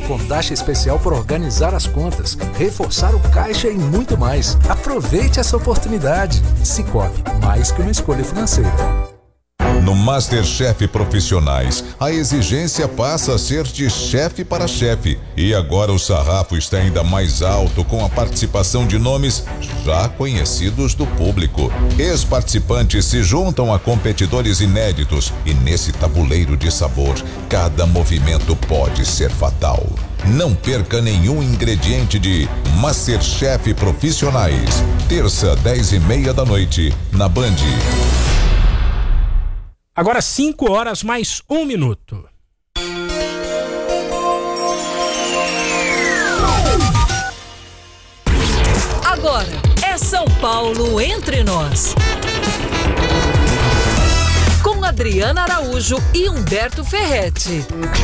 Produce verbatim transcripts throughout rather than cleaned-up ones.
com taxa especial por organizar as contas, reforçar o caixa e muito mais. Aproveite essa oportunidade. Cicobi, mais que uma escolha financeira. No MasterChef Profissionais, a exigência passa a ser de chefe para chefe. E agora o sarrafo está ainda mais alto com a participação de nomes já conhecidos do público. Ex-participantes se juntam a competidores inéditos e nesse tabuleiro de sabor, cada movimento pode ser fatal. Não perca nenhum ingrediente de MasterChef Profissionais. Terça, dez e meia da noite, na Band. Agora cinco horas mais um minuto. Agora é São Paulo entre nós. Com Adriana Araújo e Humberto Ferretti.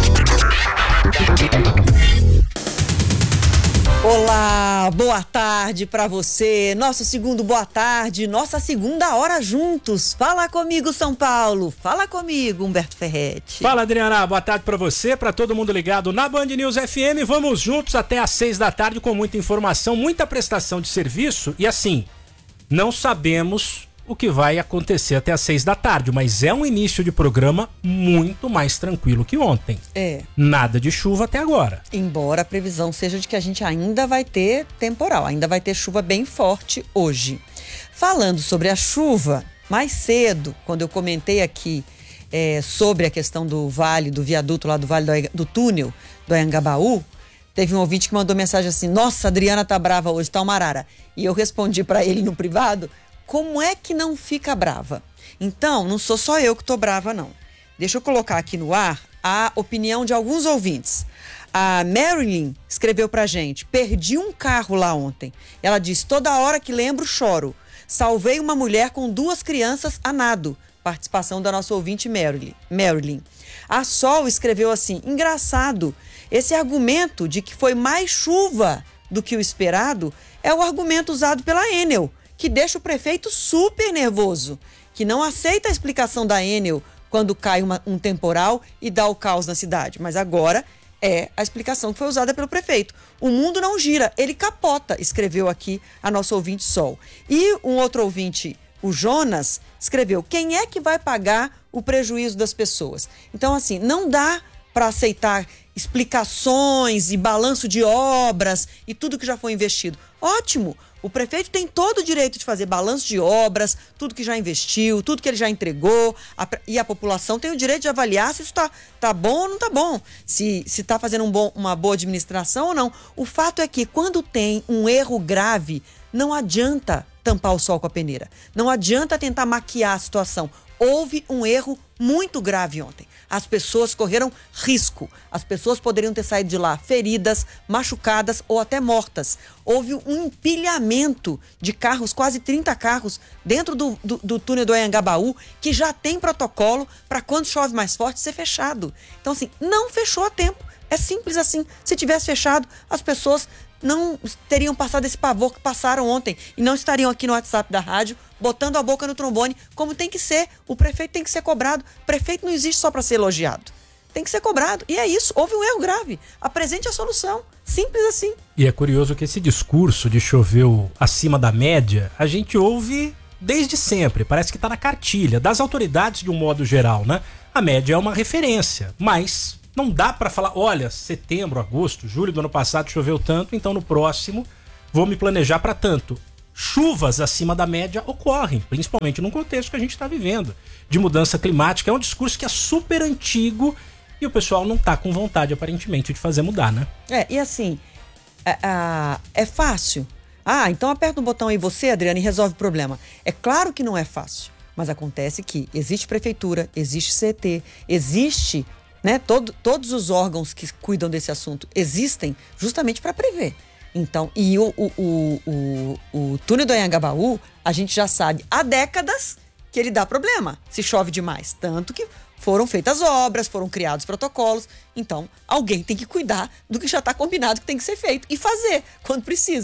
Olá, boa tarde pra você. Nosso segundo boa tarde, nossa segunda hora juntos. Fala comigo, São Paulo. Fala comigo, Humberto Ferretti. Fala, Adriana. Boa tarde pra você, pra todo mundo ligado na Band News F M. Vamos juntos até às seis da tarde com muita informação, muita prestação de serviço. E assim, não sabemos o que vai acontecer até às seis da tarde, mas é um início de programa muito mais tranquilo que ontem. É. Nada de chuva até agora. Embora a previsão seja de que a gente ainda vai ter temporal, ainda vai ter chuva bem forte hoje. Falando sobre a chuva, mais cedo, quando eu comentei aqui é, sobre a questão do vale, do viaduto lá do vale do, do túnel do Anhangabaú, teve um ouvinte que mandou mensagem assim: nossa, a Adriana tá brava hoje, tá uma arara. E eu respondi para ele no privado: como é que não fica brava? Então, não sou só eu que tô brava, não. Deixa eu colocar aqui no ar a opinião de alguns ouvintes. A Marilyn escreveu pra gente: perdi um carro lá ontem. Ela disse: toda hora que lembro, choro. Salvei uma mulher com duas crianças a nado. Participação da nossa ouvinte Marilyn. Marilyn. A Sol escreveu assim: engraçado, esse argumento de que foi mais chuva do que o esperado é o argumento usado pela Enel, que deixa o prefeito super nervoso, que não aceita a explicação da Enel quando cai uma, um temporal e dá o caos na cidade. Mas agora é a explicação que foi usada pelo prefeito. O mundo não gira, ele capota, escreveu aqui a nossa ouvinte Sol. E um outro ouvinte, o Jonas, escreveu: quem é que vai pagar o prejuízo das pessoas? Então, assim, não dá para aceitar explicações e balanço de obras e tudo que já foi investido. Ótimo! O prefeito tem todo o direito de fazer balanço de obras, tudo que já investiu, tudo que ele já entregou, a, e a população tem o direito de avaliar se isso está tá bom ou não está bom, se está fazendo um bom, uma boa administração ou não. O fato é que quando tem um erro grave, não adianta tampar o sol com a peneira, não adianta tentar maquiar a situação. Houve um erro muito grave ontem. As pessoas correram risco. As pessoas poderiam ter saído de lá feridas, machucadas ou até mortas. Houve um empilhamento de carros, quase trinta carros, dentro do, do, do túnel do Anhangabaú, que já tem protocolo para quando chove mais forte ser fechado. Então, assim, não fechou a tempo. É simples assim. Se tivesse fechado, as pessoas não teriam passado esse pavor que passaram ontem e não estariam aqui no WhatsApp da rádio botando a boca no trombone, como tem que ser. O prefeito tem que ser cobrado. O prefeito não existe só para ser elogiado. Tem que ser cobrado. E é isso. Houve um erro grave. Apresente a solução. Simples assim. E é curioso que esse discurso de choveu acima da média, a gente ouve desde sempre. Parece que está na cartilha das autoridades de um modo geral, né? A média é uma referência, mas não dá para falar: olha, setembro, agosto, julho do ano passado choveu tanto, então no próximo vou me planejar para tanto. Chuvas acima da média ocorrem, principalmente num contexto que a gente está vivendo, de mudança climática. É um discurso que é super antigo e o pessoal não tá com vontade, aparentemente, de fazer mudar, né? É, e assim, é, é, é fácil. Ah, então aperta um botão aí você, Adriana, e resolve o problema. É claro que não é fácil, mas acontece que existe prefeitura, existe C T, existe, né, todo, todos os órgãos que cuidam desse assunto existem justamente para prever. Então, e o, o, o, o, o túnel do Anhangabaú, a gente já sabe há décadas que ele dá problema se chove demais. Tanto que foram feitas obras, foram criados protocolos. Então, alguém tem que cuidar do que já está combinado que tem que ser feito e fazer quando precisa.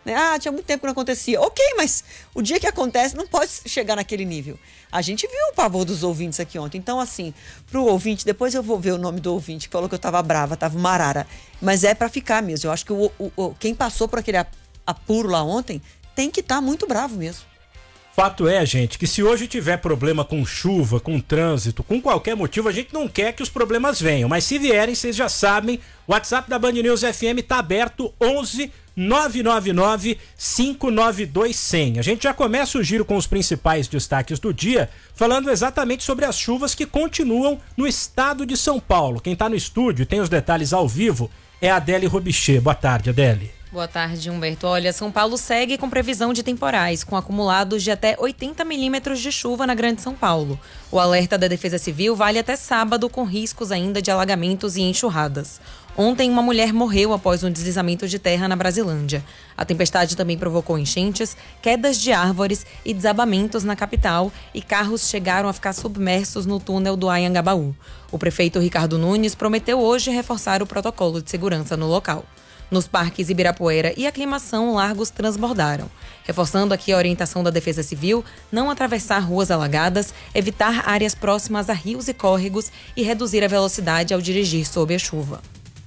Né? Ah, tinha muito tempo que não acontecia. Ok, mas o dia que acontece não pode chegar naquele nível. A gente viu o pavor dos ouvintes aqui ontem. Então, assim, pro ouvinte, depois eu vou ver o nome do ouvinte que falou que eu tava brava, tava uma arara. Mas é pra ficar mesmo. Eu acho que o, o, o, quem passou por aquele apuro lá ontem tem que estar tá muito bravo mesmo. Fato é, gente, que se hoje tiver problema com chuva, com trânsito, com qualquer motivo, a gente não quer que os problemas venham. Mas se vierem, vocês já sabem, o WhatsApp da Band News F M tá aberto, onze nove nove nove cinco nove dois zero zero. A gente já começa o giro com os principais destaques do dia, falando exatamente sobre as chuvas que continuam no estado de São Paulo. Quem tá no estúdio e tem os detalhes ao vivo é a Adele Robichê. Boa tarde, Adele. Boa tarde, Humberto. Olha, São Paulo segue com previsão de temporais, com acumulados de até oitenta milímetros de chuva na Grande São Paulo. O alerta da Defesa Civil vale até sábado, com riscos ainda de alagamentos e enxurradas. Ontem, uma mulher morreu após um deslizamento de terra na Brasilândia. A tempestade também provocou enchentes, quedas de árvores e desabamentos na capital, e carros chegaram a ficar submersos no túnel do Anhangabaú. O prefeito Ricardo Nunes prometeu hoje reforçar o protocolo de segurança no local. Nos parques Ibirapuera e Aclimação, largos transbordaram. Reforçando aqui a orientação da Defesa Civil, não atravessar ruas alagadas, evitar áreas próximas a rios e córregos e reduzir a velocidade ao dirigir sob a chuva.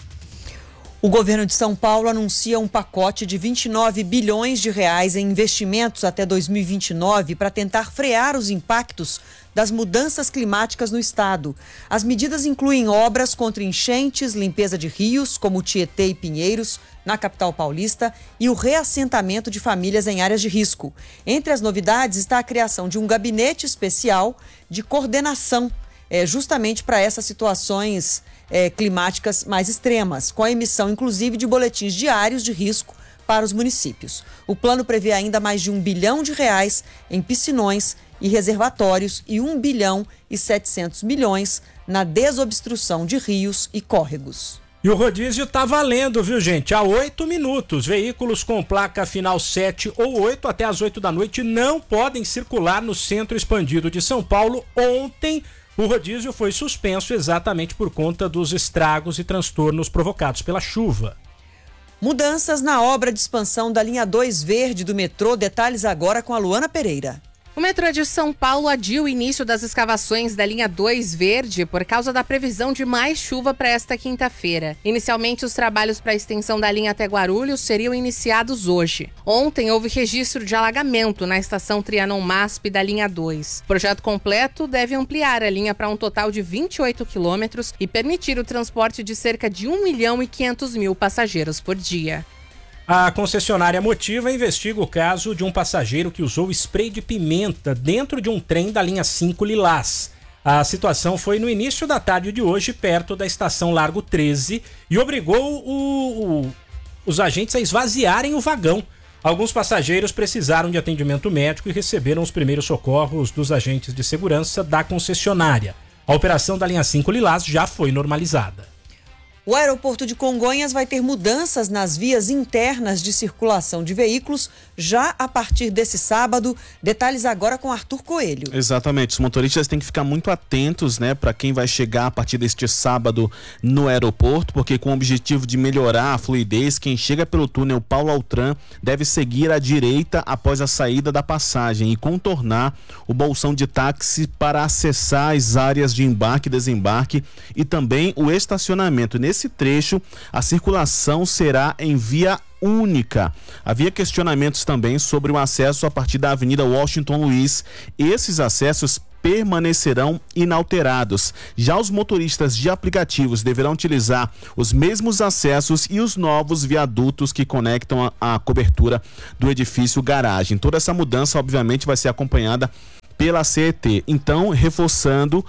O governo de São Paulo anuncia um pacote de vinte e nove bilhões de reais em investimentos até dois mil e vinte e nove para tentar frear os impactos das mudanças climáticas no estado. As medidas incluem obras contra enchentes, limpeza de rios, como Tietê e Pinheiros, na capital paulista, e o reassentamento de famílias em áreas de risco. Entre as novidades está a criação de um gabinete especial de coordenação, é, justamente para essas situações é, climáticas mais extremas, com a emissão, inclusive, de boletins diários de risco para os municípios. O plano prevê ainda mais de um bilhão de reais em piscinões e reservatórios e um bilhão e setecentos milhões na desobstrução de rios e córregos. E o rodízio tá valendo, viu, gente? Há oito minutos. Veículos com placa final sete ou oito até as oito da noite não podem circular no centro expandido de São Paulo. Ontem, o rodízio foi suspenso exatamente por conta dos estragos e transtornos provocados pela chuva. Mudanças na obra de expansão da linha dois verde do metrô. Detalhes agora com a Luana Pereira. O metrô de São Paulo adia o início das escavações da linha dois verde por causa da previsão de mais chuva para esta quinta-feira. Inicialmente, os trabalhos para a extensão da linha até Guarulhos seriam iniciados hoje. Ontem, houve registro de alagamento na estação Trianon-Masp da linha dois. O projeto completo deve ampliar a linha para um total de vinte e oito quilômetros e permitir o transporte de cerca de um milhão e quinhentos mil passageiros por dia. A concessionária Motiva investiga o caso de um passageiro que usou spray de pimenta dentro de um trem da linha cinco Lilás. A situação foi no início da tarde de hoje, perto da estação Largo treze, e obrigou o, o, os agentes a esvaziarem o vagão. Alguns passageiros precisaram de atendimento médico e receberam os primeiros socorros dos agentes de segurança da concessionária. A operação da linha cinco Lilás já foi normalizada. O aeroporto de Congonhas vai ter mudanças nas vias internas de circulação de veículos já a partir desse sábado. Detalhes agora com Arthur Coelho. Exatamente, os motoristas têm que ficar muito atentos, né, para quem vai chegar a partir deste sábado no aeroporto, porque com o objetivo de melhorar a fluidez, quem chega pelo túnel Paulo Altran deve seguir à direita após a saída da passagem e contornar o bolsão de táxi para acessar as áreas de embarque e desembarque e também o estacionamento. Nesse Nesse trecho, a circulação será em via única. Havia questionamentos também sobre o acesso a partir da Avenida Washington Luiz. Esses acessos permanecerão inalterados. Já os motoristas de aplicativos deverão utilizar os mesmos acessos e os novos viadutos que conectam a, a cobertura do edifício garagem. Toda essa mudança, obviamente, vai ser acompanhada pela C E T. Então, reforçando,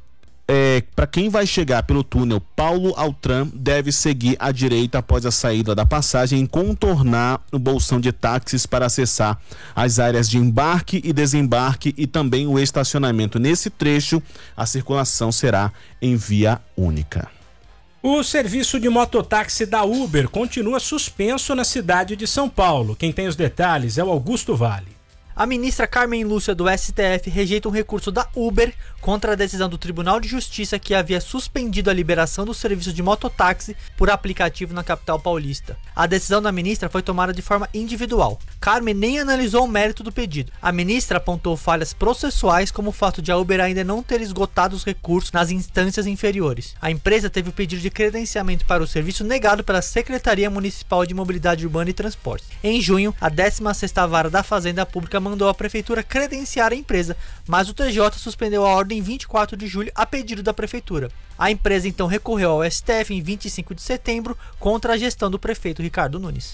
É, para quem vai chegar pelo túnel Paulo Altran, deve seguir à direita após a saída da passagem e contornar o bolsão de táxis para acessar as áreas de embarque e desembarque e também o estacionamento. Nesse trecho, a circulação será em via única. O serviço de mototáxi da Uber continua suspenso na cidade de São Paulo. Quem tem os detalhes é o Augusto Vale. A ministra Carmen Lúcia do S T F rejeita um recurso da Uber contra a decisão do Tribunal de Justiça que havia suspendido a liberação do serviço de mototáxi por aplicativo na capital paulista. A decisão da ministra foi tomada de forma individual. Carmen nem analisou o mérito do pedido. A ministra apontou falhas processuais como o fato de a Uber ainda não ter esgotado os recursos nas instâncias inferiores. A empresa teve o pedido de credenciamento para o serviço negado pela Secretaria Municipal de Mobilidade Urbana e Transportes. Em junho, a décima sexta Vara da Fazenda Pública mandou a prefeitura credenciar a empresa, mas o T J suspendeu a ordem em vinte e quatro de julho a pedido da prefeitura. A empresa então recorreu ao S T F em vinte e cinco de setembro contra a gestão do prefeito Ricardo Nunes.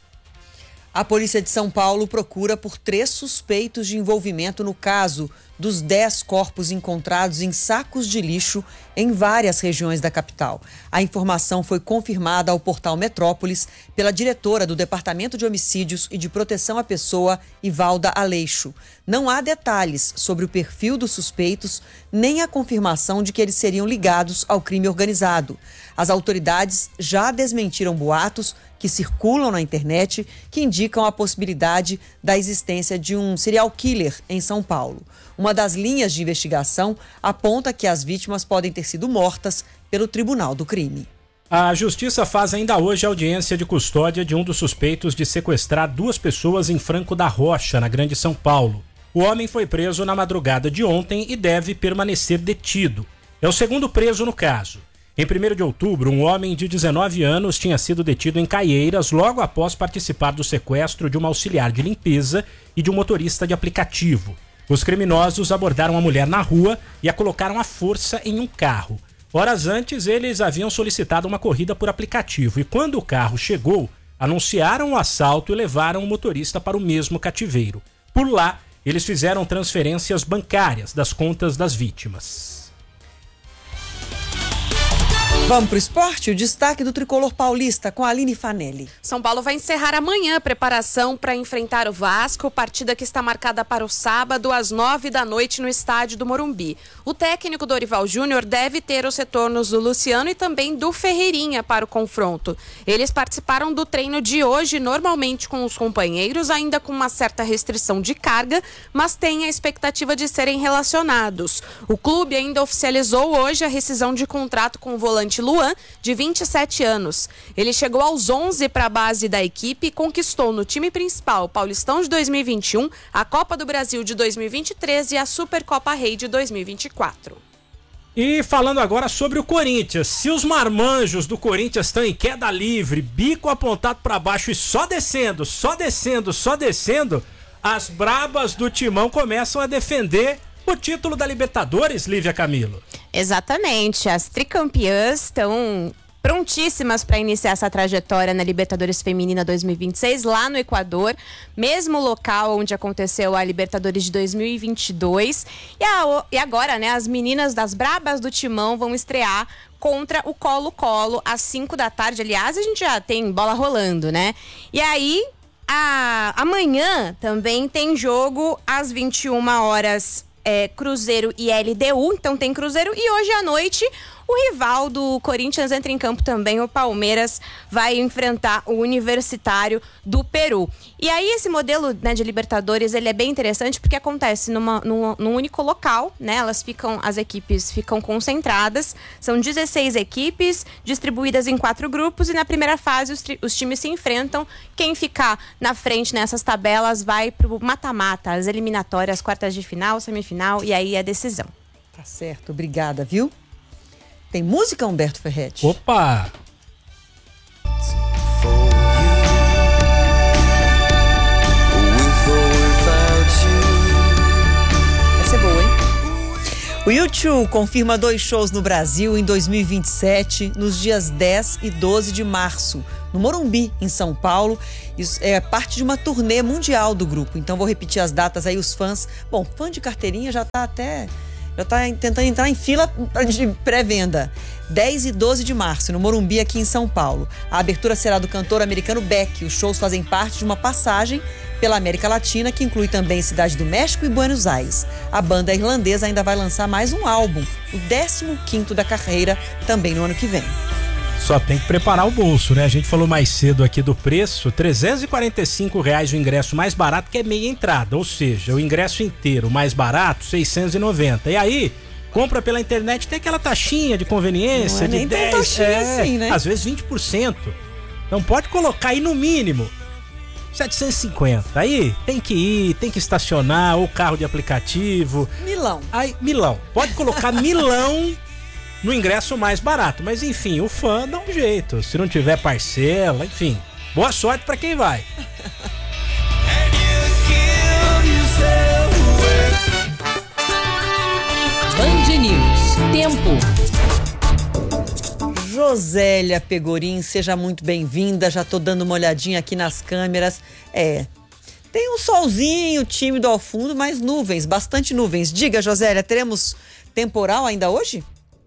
A polícia de São Paulo procura por três suspeitos de envolvimento no caso dos dez corpos encontrados em sacos de lixo em várias regiões da capital. A informação foi confirmada ao portal Metrópolis pela diretora do Departamento de Homicídios e de Proteção à Pessoa, Ivalda Aleixo. Não há detalhes sobre o perfil dos suspeitos, nem a confirmação de que eles seriam ligados ao crime organizado. As autoridades já desmentiram boatos que circulam na internet que indicam a possibilidade da existência de um serial killer em São Paulo. Uma das linhas de investigação aponta que as vítimas podem ter sido mortas pelo Tribunal do Crime. A Justiça faz ainda hoje audiência de custódia de um dos suspeitos de sequestrar duas pessoas em Franco da Rocha, na Grande São Paulo. O homem foi preso na madrugada de ontem e deve permanecer detido. É o segundo preso no caso. Em primeiro de outubro, um homem de dezenove anos tinha sido detido em Caieiras logo após participar do sequestro de uma auxiliar de limpeza e de um motorista de aplicativo. Os criminosos abordaram a mulher na rua e a colocaram à força em um carro. Horas antes, eles haviam solicitado uma corrida por aplicativo e quando o carro chegou, anunciaram o assalto e levaram o motorista para o mesmo cativeiro. Por lá, eles fizeram transferências bancárias das contas das vítimas. Vamos pro esporte? O destaque do tricolor paulista com a Aline Fanelli. São Paulo vai encerrar amanhã a preparação para enfrentar o Vasco, partida que está marcada para o sábado às nove da noite no estádio do Morumbi. O técnico Dorival Júnior deve ter os retornos do Luciano e também do Ferreirinha para o confronto. Eles participaram do treino de hoje normalmente com os companheiros, ainda com uma certa restrição de carga, mas tem a expectativa de serem relacionados. O clube ainda oficializou hoje a rescisão de contrato com o volante Luan, de vinte e sete anos. Ele chegou aos onze para a base da equipe e conquistou no time principal o Paulistão de dois mil e vinte e um, a Copa do Brasil de dois mil e vinte e três e a Supercopa Rei de dois mil e vinte e quatro. E falando agora sobre o Corinthians, se os marmanjos do Corinthians estão em queda livre, bico apontado para baixo e só descendo, só descendo, só descendo, as brabas do Timão começam a defender o título da Libertadores, Lívia Camilo. Exatamente, as tricampeãs estão prontíssimas para iniciar essa trajetória na Libertadores Feminina dois mil e vinte e seis, lá no Equador, mesmo local onde aconteceu a Libertadores de dois mil e vinte e dois. E, a, e agora, né, as meninas das brabas do Timão vão estrear contra o Colo-Colo às cinco da tarde. Aliás, a gente já tem bola rolando, né? E aí, a, amanhã também tem jogo às vinte e uma horas. É, Cruzeiro e L D U, então tem Cruzeiro, e hoje à noite o rival do Corinthians entra em campo também, o Palmeiras vai enfrentar o Universitário do Peru. E aí esse modelo, né, de Libertadores, ele é bem interessante porque acontece numa, num, num único local, né, elas ficam, as equipes ficam concentradas, são dezesseis equipes distribuídas em quatro grupos e na primeira fase os, tri, os times se enfrentam, quem ficar na frente nessas tabelas vai pro mata-mata, as eliminatórias, quartas de final, semifinal e aí a decisão. Tá certo, obrigada, viu? Tem música, Humberto Ferretti? Opa! Vai ser boa, hein? O U dois confirma dois shows no Brasil em dois mil e vinte e sete, nos dias dez e doze de março, no Morumbi, em São Paulo. Isso é parte de uma turnê mundial do grupo. Então vou repetir as datas aí, os fãs. Bom, fã de carteirinha já tá até... Já está tentando entrar em fila de pré-venda. dez e doze de março, no Morumbi, aqui em São Paulo. A abertura será do cantor americano Beck. Os shows fazem parte de uma passagem pela América Latina, que inclui também Cidade do México e Buenos Aires. A banda irlandesa ainda vai lançar mais um álbum, o décimo quinto da carreira, também no ano que vem. Só tem que preparar o bolso, né? A gente falou mais cedo aqui do preço, trezentos e quarenta e cinco reais o ingresso mais barato, que é meia entrada, ou seja, o ingresso inteiro mais barato, seiscentos e noventa. E aí, compra pela internet, tem aquela taxinha de conveniência Não é de nem tão dez, taxinha é, assim, né? às vezes vinte por cento. Então pode colocar aí no mínimo setecentos e cinquenta. Aí tem que ir, tem que estacionar, ou carro de aplicativo. Milão. Aí, Milão. Pode colocar Milão no ingresso mais barato. Mas enfim, o fã dá um jeito. Se não tiver parcela, enfim. Boa sorte pra quem vai. Band News. Tempo. Josélia Pegorim, seja muito bem-vinda. Já tô dando uma olhadinha aqui nas câmeras. É, tem um solzinho tímido ao fundo, mas nuvens, bastante nuvens. Diga, Josélia, teremos temporal ainda hoje?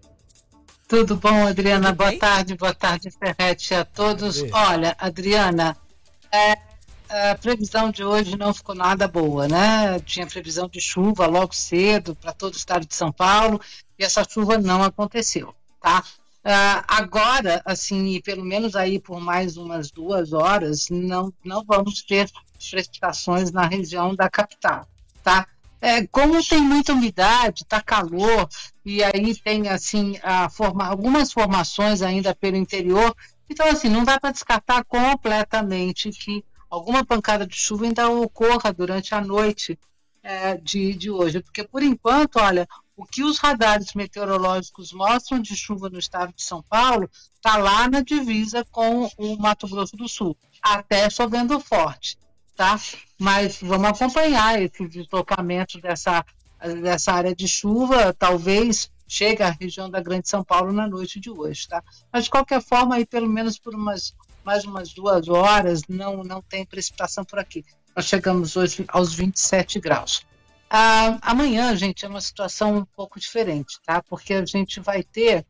Tudo bom, Adriana? Tudo boa bem? tarde, boa tarde, Ferretti, a todos. Olha, Adriana, é, a previsão de hoje não ficou nada boa, né? Tinha previsão de chuva logo cedo para todo o estado de São Paulo e essa chuva não aconteceu, tá? Uh, agora, assim, pelo menos aí por mais umas duas horas, não, não vamos ter precipitações na região da capital, tá? É, como tem muita umidade, tá calor, e aí tem, assim, a forma, algumas formações ainda pelo interior, então, assim, não dá para descartar completamente que alguma pancada de chuva ainda ocorra durante a noite é, de, de hoje, porque, por enquanto, olha, o que os radares meteorológicos mostram de chuva no estado de São Paulo está lá na divisa com o Mato Grosso do Sul, até chovendo forte, tá? Mas vamos acompanhar esse deslocamento dessa, dessa área de chuva, talvez chegue à região da Grande São Paulo na noite de hoje, tá? Mas, de qualquer forma, aí, pelo menos por umas, mais umas duas horas, não, não tem precipitação por aqui. Nós chegamos hoje aos vinte e sete graus. Ah, amanhã, gente, é uma situação um pouco diferente, tá? Porque a gente vai ter,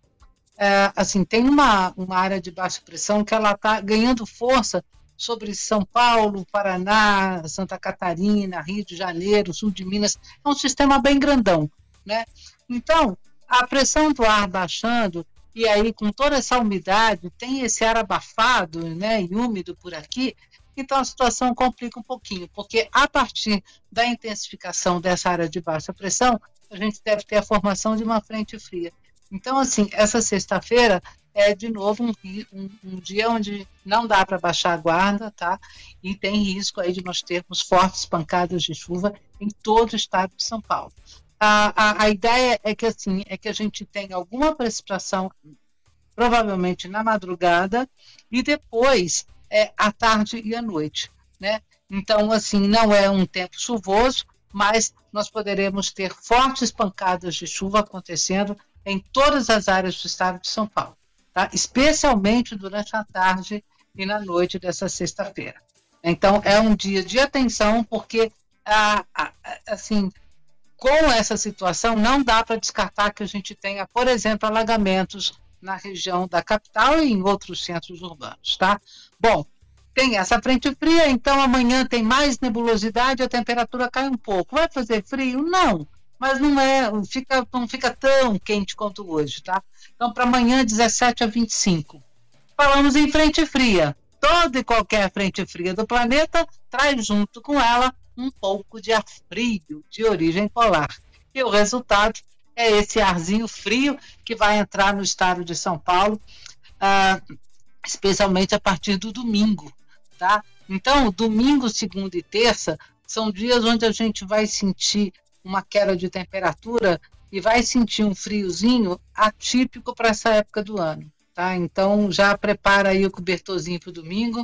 é, assim, tem uma, uma área de baixa pressão que ela está ganhando força sobre São Paulo, Paraná, Santa Catarina, Rio de Janeiro, sul de Minas. É um sistema bem grandão, né? Então, a pressão do ar baixando, e aí com toda essa umidade, tem esse ar abafado, né, e úmido por aqui, então a situação complica um pouquinho, porque a partir da intensificação dessa área de baixa pressão, a gente deve ter a formação de uma frente fria. Então, assim, essa sexta-feira é de novo um, um, um dia onde não dá para baixar a guarda, tá? E tem risco aí de nós termos fortes pancadas de chuva em todo o estado de São Paulo. A, a, a ideia é que, assim, é que a gente tenha alguma precipitação, provavelmente na madrugada, e depois É, à tarde e à noite, né? Então, assim, não é um tempo chuvoso, mas nós poderemos ter fortes pancadas de chuva acontecendo em todas as áreas do estado de São Paulo, tá? Especialmente durante a tarde e na noite dessa sexta-feira. Então, é um dia de atenção, porque, ah, ah, assim, com essa situação, não dá para descartar que a gente tenha, por exemplo, alagamentos na região da capital e em outros centros urbanos, tá? Bom, tem essa frente fria, então amanhã tem mais nebulosidade, a temperatura cai um pouco. Vai fazer frio? Não, mas não é, fica, não fica tão quente quanto hoje, tá? Então, para amanhã, dezessete a vinte e cinco. Falamos em frente fria. Toda e qualquer frente fria do planeta traz junto com ela um pouco de ar frio de origem polar. E o resultado é esse arzinho frio que vai entrar no estado de São Paulo, ah, especialmente a partir do domingo, tá? Então, domingo, segunda e terça são dias onde a gente vai sentir uma queda de temperatura e vai sentir um friozinho atípico para essa época do ano, tá? Então, já prepara aí o cobertorzinho para o domingo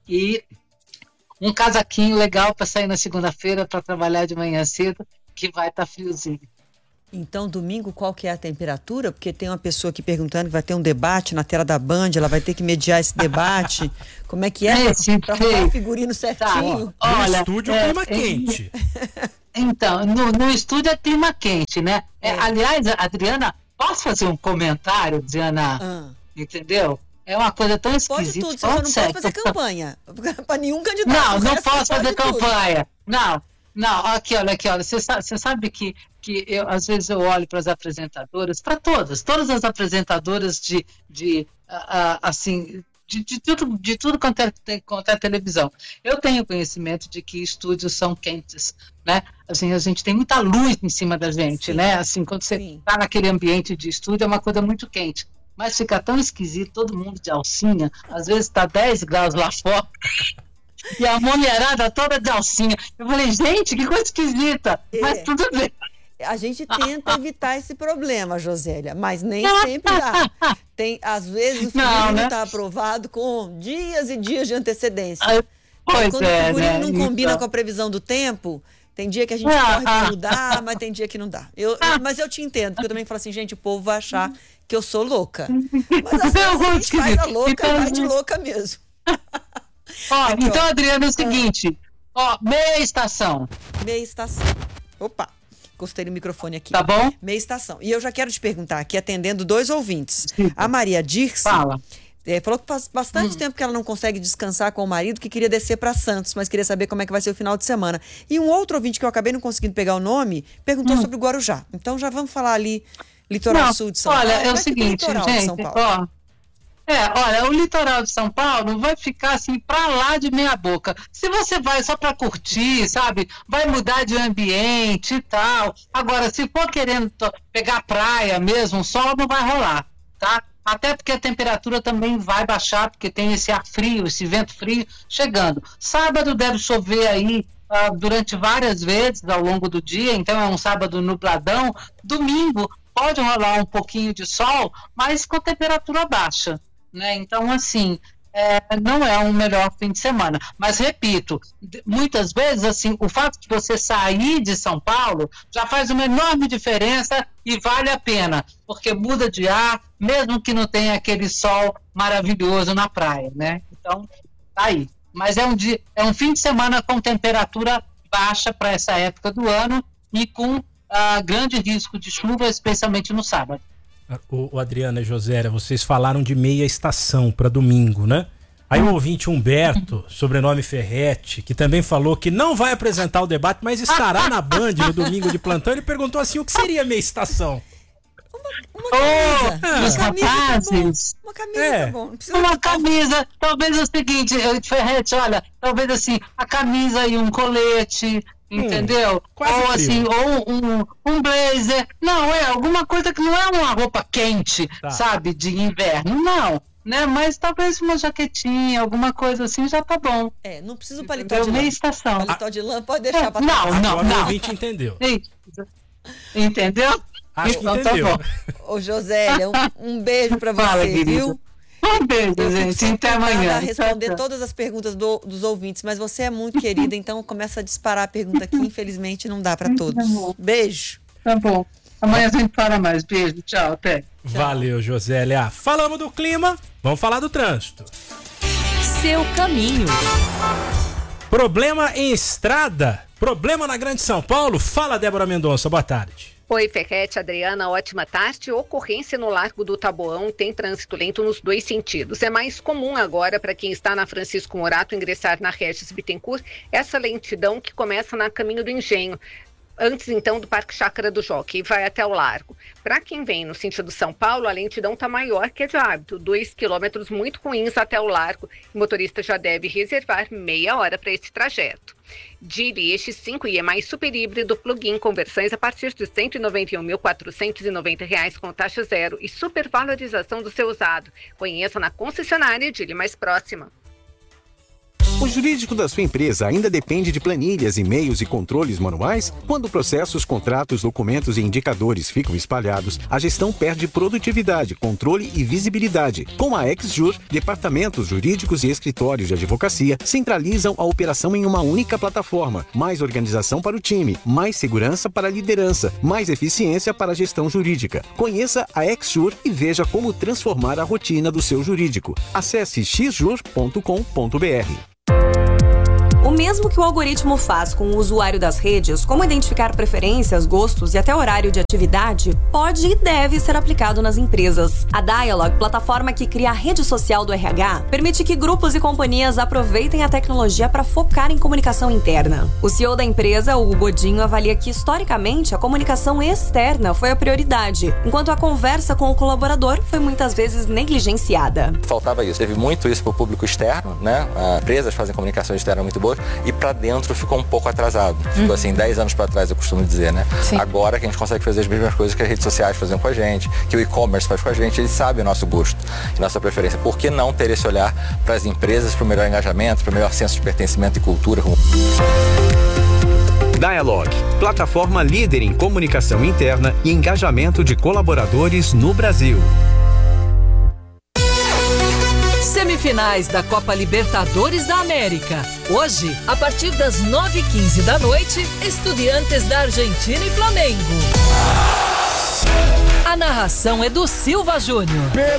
e um casaquinho legal para sair na segunda-feira para trabalhar de manhã cedo, que vai estar tá friozinho. Então, domingo, qual que é a temperatura? Porque tem uma pessoa aqui perguntando que vai ter um debate na tela da Band, ela vai ter que mediar esse debate. Como é que é? é Para arrumar o figurino certinho. Tá, no olha, estúdio, é, clima é, quente. Então, no, no estúdio é clima quente, né? É. É, aliás, Adriana, posso fazer um comentário, Adriana? Ah. Entendeu? É uma coisa tão esquisita. Pode tudo, você só não certo. pode fazer campanha. Para nenhum candidato. Não, não posso fazer campanha. Não. Não, aqui, olha, aqui, olha, você sabe, você sabe que, que eu, às vezes eu olho para as apresentadoras, para todas, todas as apresentadoras de, de assim, de, de, tudo, de tudo quanto é, quanto é televisão. Eu tenho conhecimento de que estúdios são quentes, né? Assim, a gente tem muita luz em cima da gente, sim, né? Assim, quando você está naquele ambiente de estúdio, é uma coisa muito quente. Mas fica tão esquisito, todo mundo de alcinha, às vezes está dez graus lá fora, e a mulherada toda de alcinha. Eu falei, gente, que coisa esquisita, é. Mas tudo bem. A gente tenta evitar esse problema, Josélia, mas nem sempre dá. Tem, às vezes o figurino está, né, aprovado com dias e dias de antecedência. Ah, pois quando é, o figurino, né, não combina então com a previsão do tempo, tem dia que a gente ah, corre para ah, mudar, mas tem dia que não dá. Eu, ah, eu, mas eu te entendo, porque eu também falo assim, gente, o povo vai achar que eu sou louca. Mas às vezes a gente faz a louca, então, vai de louca mesmo. Ó, aqui, então, ó, Adriana, é o seguinte, ó, meia estação. Meia estação. Opa. Gostei do microfone aqui. Tá bom? Meia estação. E eu já quero te perguntar aqui, atendendo dois ouvintes. Sim. A Maria Dirce Fala. É, falou que faz bastante hum. tempo que ela não consegue descansar com o marido, que queria descer para Santos, mas queria saber como é que vai ser o final de semana. E um outro ouvinte que eu acabei não conseguindo pegar o nome, perguntou hum. sobre o Guarujá. Então já vamos falar ali, litoral não, sul de São olha, Paulo. Olha, é o seguinte, gente, São Paulo? Ó, É, olha, o litoral de São Paulo vai ficar assim pra lá de meia boca. Se você vai só pra curtir, sabe, vai mudar de ambiente e tal. Agora, se for querendo pegar praia mesmo, o sol não vai rolar, tá? Até porque a temperatura também vai baixar, porque tem esse ar frio, esse vento frio chegando. Sábado deve chover aí uh, durante várias vezes ao longo do dia, então é um sábado nubladão. Domingo pode rolar um pouquinho de sol, mas com temperatura baixa, né? Então, assim, é, não é um melhor fim de semana. Mas, repito, muitas vezes, assim, o fato de você sair de São Paulo já faz uma enorme diferença e vale a pena, porque muda de ar, mesmo que não tenha aquele sol maravilhoso na praia, né? Então, tá aí. Mas é um, dia, é um fim de semana com temperatura baixa para essa época do ano e com uh, grande risco de chuva, especialmente no sábado. O, o Adriana e Josélia, vocês falaram de meia estação para domingo, né? Aí o ouvinte Humberto, sobrenome Ferretti, que também falou que não vai apresentar o debate, mas estará na Band no domingo de plantão, ele perguntou assim, o que seria meia estação? Uma, uma camisa. Oh, uma camisa tá bom. Uma camisa é. tá bom. Uma camisa, talvez o seguinte, Ferretti, olha, talvez assim, a camisa e um colete, entendeu? Hum, ou frio. assim, ou um, um blazer. Não, é alguma coisa que não é uma roupa quente, tá, sabe, de inverno, não. Né? Mas talvez uma jaquetinha, alguma coisa assim, já tá bom. É, não precisa o paletó de lã. Meia estação. Paletó de lã pode deixar é, pra Não, trás. não, Agora não. O ouvinte entendeu. Entendeu? Acho então, que entendeu. Tá bom. Ô, Josélia, um, um beijo pra você, Fala, viu? Um beijo, eu gente. Até amanhã. Responder todas as perguntas do, dos ouvintes, mas você é muito querida, então começa a disparar a pergunta aqui. Infelizmente, não dá pra todos. Beijo. Tá bom. Amanhã a gente fala mais. Beijo. Tchau. Até. Valeu, Josélia. Falamos do clima, vamos falar do trânsito. Seu caminho. Problema em estrada? Problema na Grande São Paulo? Fala, Débora Mendonça. Boa tarde. Oi, Ferretti, Adriana, ótima tarde. Ocorrência no Largo do Taboão, tem trânsito lento nos dois sentidos. É mais comum agora para quem está na Francisco Morato ingressar na Regis Bittencourt essa lentidão que começa na Caminho do Engenho, antes então do Parque Chácara do Jockey, e vai até o Largo. Para quem vem no sentido São Paulo, a lentidão está maior que é de hábito, dois quilômetros muito ruins até o Largo. O motorista já deve reservar meia hora para esse trajeto. Geely X cinco e mais super híbrido plug-in com versões a partir de cento e noventa e um mil quatrocentos e noventa reais com taxa zero e supervalorização do seu usado. Conheça na concessionária Geely mais próxima. O jurídico da sua empresa ainda depende de planilhas, e-mails e controles manuais? Quando processos, contratos, documentos e indicadores ficam espalhados, a gestão perde produtividade, controle e visibilidade. Com a XJur, departamentos jurídicos e escritórios de advocacia centralizam a operação em uma única plataforma. Mais organização para o time, mais segurança para a liderança, mais eficiência para a gestão jurídica. Conheça a XJur e veja como transformar a rotina do seu jurídico. Acesse x jur ponto com ponto b r. O mesmo que o algoritmo faz com o usuário das redes, como identificar preferências, gostos e até horário de atividade, pode e deve ser aplicado nas empresas. A Dialog, plataforma que cria a rede social do R H, permite que grupos e companhias aproveitem a tecnologia para focar em comunicação interna. O C E O da empresa, Hugo Godinho, avalia que historicamente a comunicação externa foi a prioridade, enquanto a conversa com o colaborador foi muitas vezes negligenciada. Faltava isso. Teve muito isso para o público externo, né? As empresas fazem comunicação externa muito boa e para dentro ficou um pouco atrasado. Ficou hum. assim, dez anos para trás, eu costumo dizer, né? Sim. Agora que a gente consegue fazer as mesmas coisas que as redes sociais fazem com a gente, que o e-commerce faz com a gente, eles sabem o nosso gosto e nossa preferência. Por que não ter esse olhar para as empresas, para o melhor engajamento, para o melhor senso de pertencimento e cultura? Dialog, plataforma líder em comunicação interna e engajamento de colaboradores no Brasil. Semifinais da Copa Libertadores da América. Hoje, a partir das nove e quinze da noite, Estudiantes da Argentina e Flamengo. A narração é do Silva Júnior.